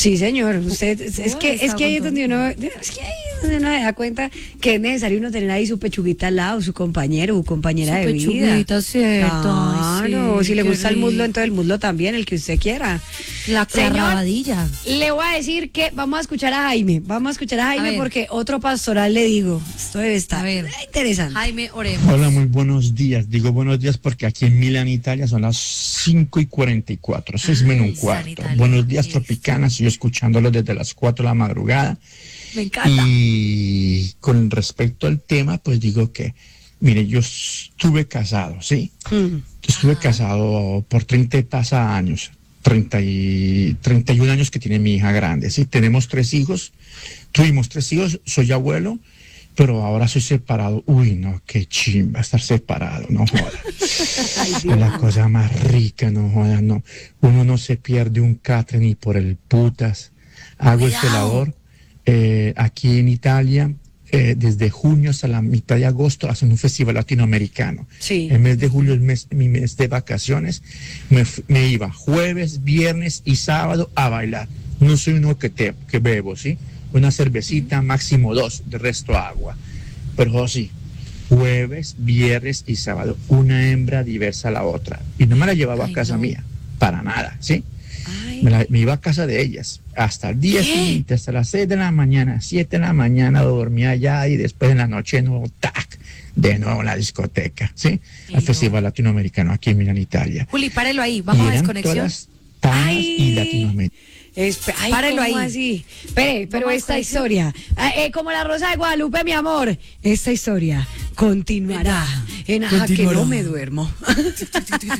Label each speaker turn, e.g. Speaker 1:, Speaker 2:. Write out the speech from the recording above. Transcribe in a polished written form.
Speaker 1: Sí, señor. Usted es que ahí es donde uno se da cuenta que es necesario uno tener ahí su pechuguita al lado, su compañero o compañera de vida.
Speaker 2: Pechuguita, cierto.
Speaker 1: Claro,
Speaker 2: Ay, sí,
Speaker 1: si le
Speaker 2: qué
Speaker 1: gusta el muslo,
Speaker 2: rico.
Speaker 1: entonces el muslo también, el que usted quiera.
Speaker 2: La
Speaker 1: Señor,
Speaker 2: rabadilla.
Speaker 1: le voy a decir que vamos a escuchar a Jaime. Vamos a escuchar a Jaime
Speaker 2: ver.
Speaker 1: porque otro pastoral le digo. Esto debe
Speaker 2: A
Speaker 1: estar
Speaker 2: ver.
Speaker 1: interesante.
Speaker 2: Jaime, oremos.
Speaker 3: Hola, muy buenos días. Digo buenos días porque aquí en Milán, Italia, son las 5:44, 6 menos un
Speaker 2: San
Speaker 3: cuarto.
Speaker 2: Italia.
Speaker 3: Buenos días,
Speaker 2: Listo.
Speaker 3: Tropicana. Estoy escuchándolo desde las 4 de la madrugada.
Speaker 2: Me encanta.
Speaker 3: Y con respecto al tema, pues digo que, mire, yo estuve casado, ¿sí? Estuve casado por 30 años, 31 años que tiene mi hija grande, ¿sí? Tuvimos 3 hijos, soy abuelo, pero ahora soy separado. Uy, no, qué chimba estar separado, no joda. Es la cosa más rica, no joda, no. Uno no se pierde un catre ni por el putas. Hago
Speaker 2: Cuidado.
Speaker 3: esta labor aquí en Italia. Desde junio hasta la mitad de agosto hacen un festival latinoamericano.
Speaker 1: Sí.
Speaker 3: El mes de julio es mi mes de vacaciones. Me iba jueves, viernes y sábado a bailar. No soy uno que bebo, ¿sí? Una cervecita, máximo 2, de resto agua. Pero sí, jueves, viernes y sábado, una hembra diversa a la otra. Y no me la llevaba a casa mía, para nada, ¿sí? Me iba a casa de ellas hasta el día siguiente, hasta las 6 de la mañana, 7 de la mañana dormía allá y después en la noche de nuevo en la discoteca, ¿sí? Al Festival Latinoamericano aquí en Milán, Italia.
Speaker 2: Juli, párelo ahí. Vamos a
Speaker 3: Y eran
Speaker 2: desconexión.
Speaker 3: todas tanas y Latinoamérica.
Speaker 1: Párelo
Speaker 2: ¿cómo
Speaker 1: ahí. Así? Pero
Speaker 2: Vamos a
Speaker 1: esta
Speaker 2: desconexión.
Speaker 1: historia, como la Rosa de Guadalupe, mi amor, esta historia continuará en Aja que no me duermo.